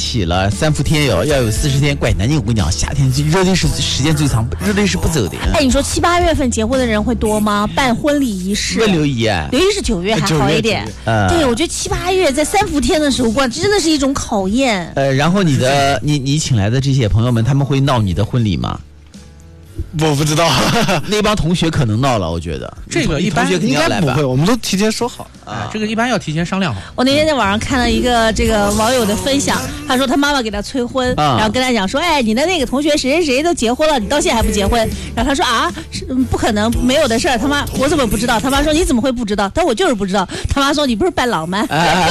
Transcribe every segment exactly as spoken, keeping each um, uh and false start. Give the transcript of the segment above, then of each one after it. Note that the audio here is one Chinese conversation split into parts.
起了三伏天哟，要有四十天。怪南京，我跟你讲，夏天热力是时间最长，热力是不走的。 哎，你说七八月份结婚的人会多吗？办婚礼仪式？ 问刘姨啊， 刘姨是九月还好一点。呃、对，我觉得七八月在三伏天的时候过，真的是一种考验。 呃，然后你的你你请来的这些朋友们，他们会闹你的婚礼吗？ 我不知道， 那帮同学可能闹了，我觉得这个一般应该不会，我们都提前说好啊。这个一般要提前商量好。 我那天在网上看了一个这个网友的分享，他说他妈妈给他催婚，啊、然后跟他讲说，哎，你的那个同学谁谁谁都结婚了，你到现在还不结婚？然后他说啊，是不可能，没有的事儿。他妈，我怎么不知道？他妈说你怎么会不知道？他说我就是不知道。他妈说你不是伴郎吗？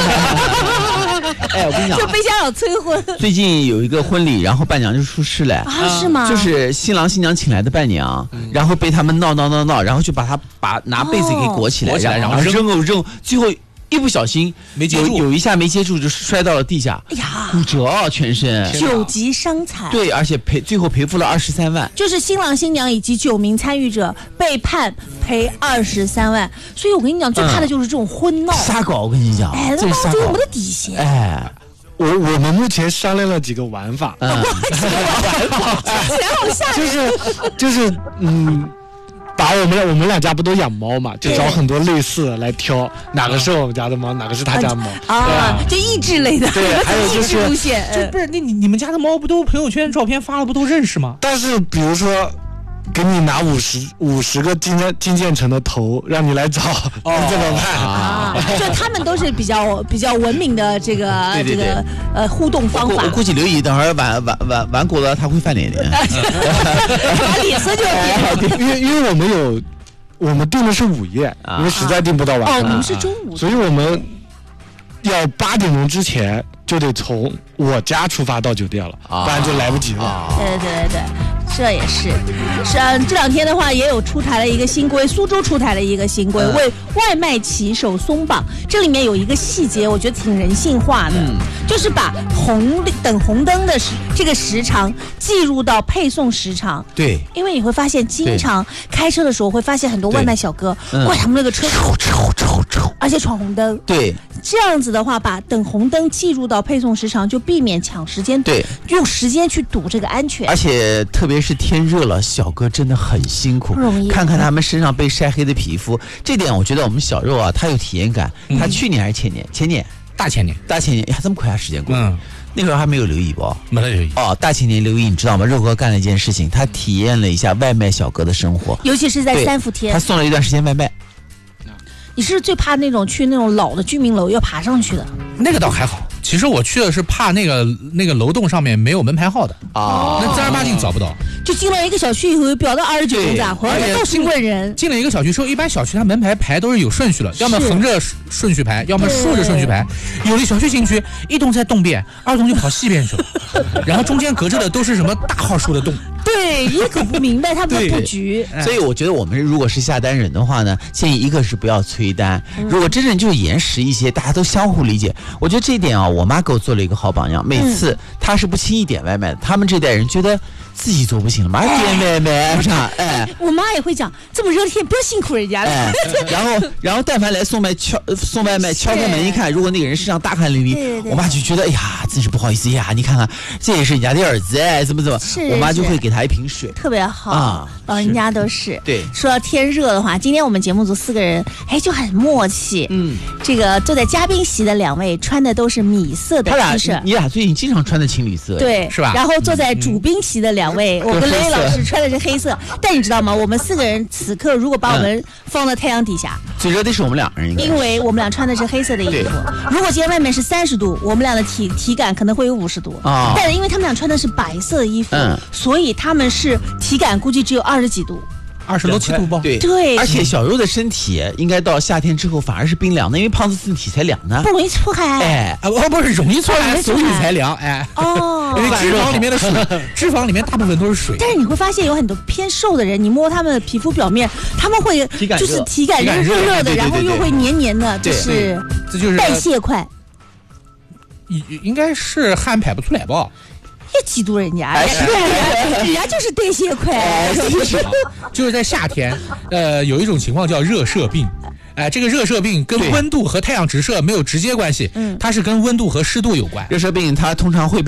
哎，我跟你讲， 就被家长催婚。 最近有一个婚礼，然后伴娘就出事了啊？是吗？ 就是新郎新娘请来的伴娘，嗯、然后被他们闹闹闹闹，然后就把他把拿被子给裹起来， 裹起来， 然后扔扔扔，最后一不小心没接住， 有有一下没接住，就摔到了地下， 哎呀， 骨折啊，全身九级伤残。 对，而且赔最后赔付了二十三万， 就是新郎新娘以及九名参与者被判赔二十三万。所以我跟你讲，最怕的就是这种婚闹、 瞎搞。我跟你讲， 哎，那这是我们的底线。 哎。 我我们目前商量了几个玩法， 嗯，几个玩法，听起来好吓人。 就是就是嗯，把我们我们两家不都养猫嘛，就找很多类似的来挑，哪个是我们家的猫，哪个是他家的猫啊，就益智类的， 对，还有就是路线， 就不是那你你们家的猫不都朋友圈照片发了不都认识吗？ 但是比如说。给你拿五十五十个金建金建成的头，让你来找，哦、你怎么办啊？就他们都是比较比较文明的这个对对对这个呃互动方法。 我, 我估计刘姨等会儿玩玩玩玩过了，他会翻脸的， 把脸色就变。 因为因为我们有我们定的是午夜，因为实在定不到晚上。 哦，你们是中午， 所以我们要八点钟之前就得从我家出发到酒店了，啊、不然就来不及了。 啊、对对对对。这也是，是啊，这两天的话也有出台了一个新规，苏州出台了一个新规，为外卖骑手松绑。这里面有一个细节，我觉得挺人性化的，嗯、就是把红等红灯的时这个时长计入到配送时长。 对， 因为你会发现，经常开车的时候会发现很多外卖小哥，哇，他们那个车抽抽抽抽， 而且闯红灯。 对， 这样子的话，把等红灯计入到配送时长，就避免抢时间， 对， 用时间去赌这个安全。 而且特别是天热了，小哥真的很辛苦， 不容易。 看看他们身上被晒黑的皮肤，这点我觉得我们小肉啊，他有体验感。嗯、他去年还是前年？前年， 大前年， 大前年，呀，这么快啊，时间过。嗯，那会儿还没有留意不？ 没留意。 哦，大前年留意，你知道吗？肉哥干了一件事情，他体验了一下外卖小哥的生活， 尤其是在三伏天， 他送了一段时间外卖。 你是最怕那种去那种老的居民楼要爬上去的？ 那个倒还好。其实我去的是怕那个那个楼栋上面没有门牌号的啊，那正儿八经找不到。 就进了一个小区以后，表到二十九咋回来到处问人。 进了一个小区之后，一般小区它门牌排都是有顺序了，要么横着顺序排，要么竖着顺序排。有的小区进去，一栋在东边，二栋就跑西边去了，然后中间隔着的都是什么大号数的栋。 对，也搞不明白他们的布局。 所以我觉得我们如果是下单人的话呢，建议一个是不要催单，如果真正就延时一些，大家都相互理解。我觉得这一点啊，我妈给我做了一个好榜样。每次她是不轻易点外卖的，他们这代人觉得自己做不行了嘛，点外卖啥？哎， 我妈也会讲，这么热天不要辛苦人家了。 哎，然后然后但凡来送外敲送外卖，敲开门一看，如果那个人身上大汗淋漓，我妈就觉得哎呀，真是不好意思呀，你看看这也是人家的儿子哎，怎么怎么，我妈就会给他一瓶水， 特别好啊，老人家都是。 对， 说到天热的话，今天我们节目组四个人哎就很默契，嗯，这个坐在嘉宾席的两位穿的都是米色的 T 恤， 你俩最近经常穿的情侣色， 对， 是吧？ 然后坐在主宾席的两位，嗯、我跟雷雷老师穿的是黑色，但你知道吗？我们四个人此刻如果把我们放到太阳底下， 嗯、最热的是我们两个人， 因为我们俩穿的是黑色的衣服。如果今天外面是三十度，我们俩的体体感可能会有五十度啊。但是因为他们俩穿的是白色的衣服，嗯、所以他们是体感估计只有二十几度。 二十六七度不？ 对对， 而且小肉的身体应该到夏天之后反而是冰凉的，因为胖子身体才凉呢， 不容易错开。 哎， 哦，不是容易错开，所以才凉。哎， 哦， 因为脂肪里面的水，脂肪里面大部分都是水。 但是你会发现有很多偏瘦的人，你摸他们的皮肤表面，他们会就是体感热热的，然后又会黏黏的，就是这就是代谢快。 应该是汗排不出来吧？ 也嫉妒人家，人家就是代谢快。 就是在夏天，呃，有一种情况叫热射病，哎、呃，这个热射病跟温度和太阳直射没有直接关系，嗯，它是跟温度和湿度有关。 热射病它通常会被